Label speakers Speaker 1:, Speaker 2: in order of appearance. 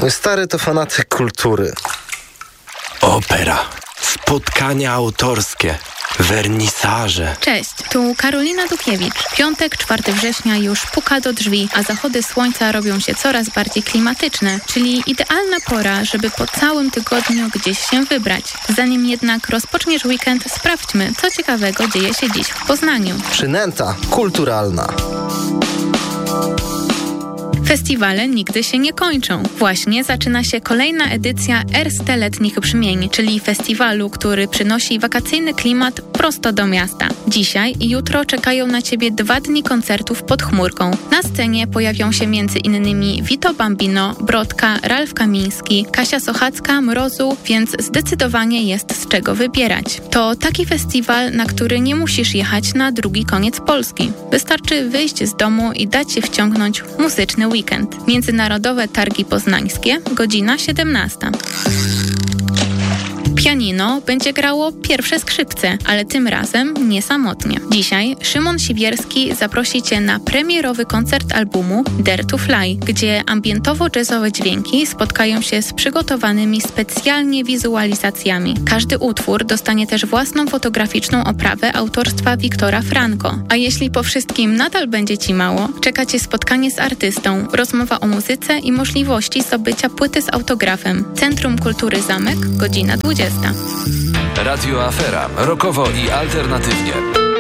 Speaker 1: Mój stary to fanatyk kultury.
Speaker 2: Opera, spotkania autorskie, wernisaże.
Speaker 3: Cześć, tu Karolina Dukiewicz. Piątek, 4 września już puka do drzwi, a zachody słońca robią się coraz bardziej klimatyczne, czyli idealna pora, żeby po całym tygodniu gdzieś się wybrać. Zanim jednak rozpoczniesz weekend, sprawdźmy, co ciekawego dzieje się dziś w Poznaniu.
Speaker 1: Przynęta kulturalna.
Speaker 3: Festiwale nigdy się nie kończą. Właśnie zaczyna się kolejna edycja Erste Letnich Brzmień, czyli festiwalu, który przynosi wakacyjny klimat prosto do miasta. Dzisiaj i jutro czekają na Ciebie 2 dni koncertów pod chmurką. Na scenie pojawią się m.in. Vito Bambino, Brodka, Ralf Kamiński, Kasia Sochacka, Mrozu, więc zdecydowanie jest z czego wybierać. To taki festiwal, na który nie musisz jechać na drugi koniec Polski. Wystarczy wyjść z domu i dać się wciągnąć w muzyczny weekend. Międzynarodowe Targi Poznańskie, godzina 17. Pianino będzie grało pierwsze skrzypce, ale tym razem nie samotnie. Dzisiaj Szymon Siwierski zaprosi Cię na premierowy koncert albumu Dare to Fly, gdzie ambientowo-jazzowe dźwięki spotkają się z przygotowanymi specjalnie wizualizacjami. Każdy utwór dostanie też własną fotograficzną oprawę autorstwa Wiktora Franco. A jeśli po wszystkim nadal będzie Ci mało, czeka Cię spotkanie z artystą, rozmowa o muzyce i możliwości zdobycia płyty z autografem. Centrum Kultury Zamek, godzina 20.
Speaker 4: Radio Afera. Rockowo i alternatywnie.